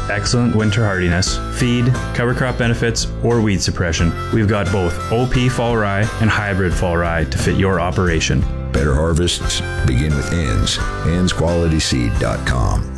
excellent winter hardiness, feed, cover crop benefits, or weed suppression, we've got both OP fall rye and hybrid fall rye to fit your operation. Better harvests begin with Ends. EndsQualitySeed.com.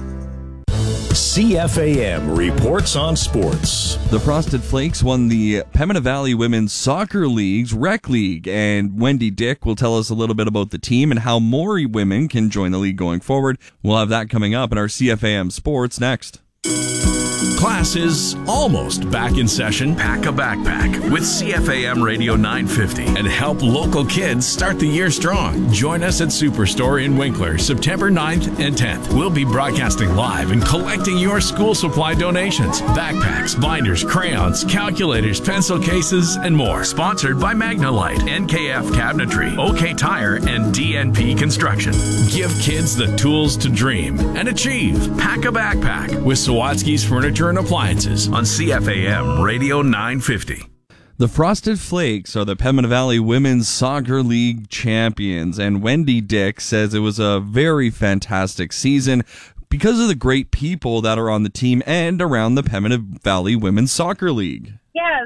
CFAM reports on sports. The Frosted Flakes won the Pembina Valley Women's Soccer League's Rec League, and Wendy Dick will tell us a little bit about the team and how more women can join the league going forward. We'll have that coming up in our CFAM Sports next. Class is almost back in session. Pack a backpack with CFAM Radio 950 and help local kids start the year strong. Join us at Superstore in Winkler, September 9th and 10th. We'll be broadcasting live and collecting your school supply donations. Backpacks, binders, crayons, calculators, pencil cases, and more. Sponsored by Magnalite, NKF Cabinetry, OK Tire, and DNP Construction. Give kids the tools to dream and achieve. Pack a backpack with Sawatsky's Furniture and Appliances on CFAM Radio 950. The Frosted Flakes are the Pembina Valley Women's Soccer League champions, and Wendy Dick says it was a very fantastic season because of the great people that are on the team and around the Pembina Valley Women's Soccer League. Yeah,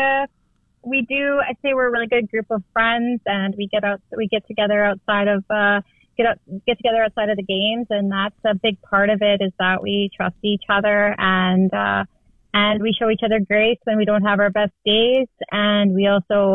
we do. I'd say we're a really good group of friends, and we get together outside of get together outside of the games, and that's a big part of it, is that we trust each other and we show each other grace when we don't have our best days, and we also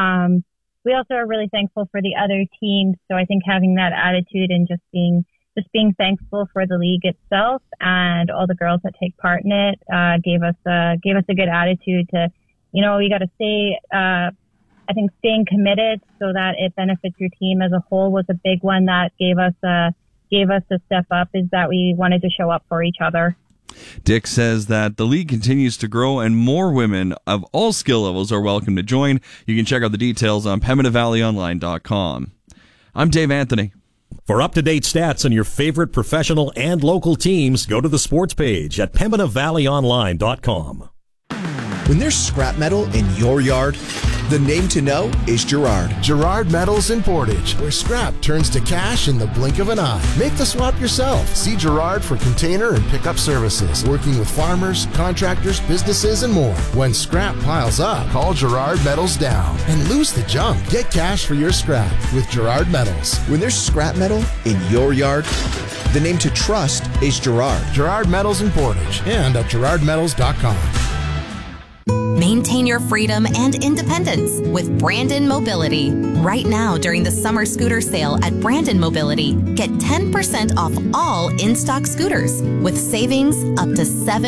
are really thankful for the other teams. So I think having that attitude and just being thankful for the league itself and all the girls that take part in it gave us a good attitude to, you got to stay. I think staying committed so that it benefits your team as a whole was a big one that gave us a step up, is that we wanted to show up for each other. Dick says that the league continues to grow and more women of all skill levels are welcome to join. You can check out the details on PembinaValleyOnline.com. I'm Dave Anthony. For up-to-date stats on your favorite professional and local teams, go to the sports page at PembinaValleyOnline.com. When there's scrap metal in your yard, the name to know is Girard. Girard Metals in Portage, where scrap turns to cash in the blink of an eye. Make the swap yourself. See Girard for container and pickup services, working with farmers, contractors, businesses, and more. When scrap piles up, call Girard Metals down and lose the junk. Get cash for your scrap with Girard Metals. When there's scrap metal in your yard, the name to trust is Girard. Girard Metals in Portage and at GirardMetals.com. Maintain your freedom and independence with Brandon Mobility. Right now, during the summer scooter sale at Brandon Mobility, get 10% off all in-stock scooters with savings up to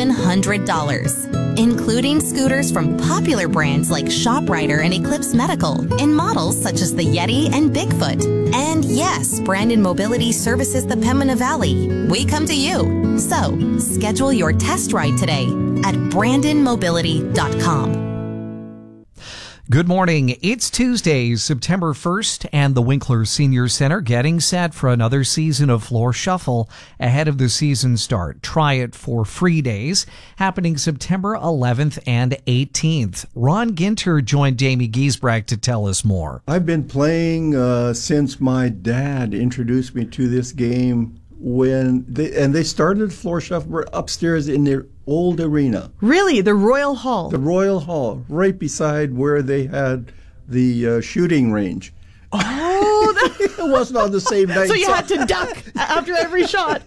$700, including scooters from popular brands like ShopRider and Eclipse Medical, in models such as the Yeti and Bigfoot. And yes, Brandon Mobility services the Pembina Valley. We come to you. So, schedule your test ride today at BrandonMobility.com. Good morning. It's Tuesday, September 1st, and the Winkler Senior Center getting set for another season of Floor Shuffle ahead of the season start. Try it for free days, happening September 11th and 18th. Ron Ginter joined Jamie Giesbrecht to tell us more. I've been playing since my dad introduced me to this game. They started Floor Shuffle upstairs in their old arena. Really? The Royal Hall? The Royal Hall, right beside where they had the shooting range. Oh! It wasn't on the same night. So you had to duck after every shot.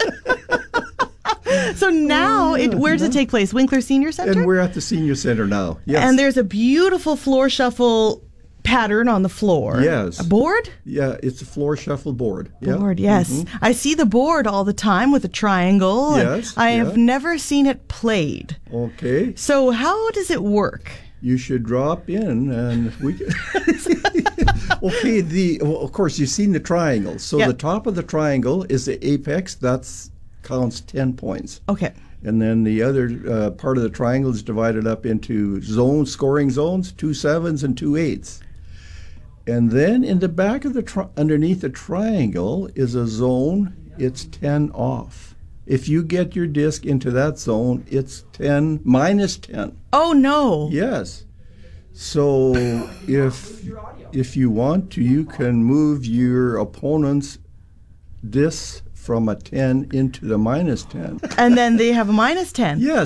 So now, where does it take place? Winkler Senior Center? And we're at the Senior Center now, yes. And there's a beautiful Floor Shuffle pattern on the floor. Yes. A board? Yeah, it's a Floor Shuffle board. Board, yes. Mm-hmm. I see the board all the time with a triangle. Yes. I have never seen it played. Okay. So how does it work? You should drop in and we can... Okay, of course, you've seen the triangle. So the top of the triangle is the apex. That counts 10 points. Okay. And then the other part of the triangle is divided up into scoring zones, 2 7s and 2 8s. And then in the back of underneath the triangle is a zone. It's 10 off. If you get your disc into that zone, it's 10 minus 10. Oh no! Yes. So if you want to, you can move your opponent's disc from a 10 into the minus 10. And then they have a minus 10. Yes.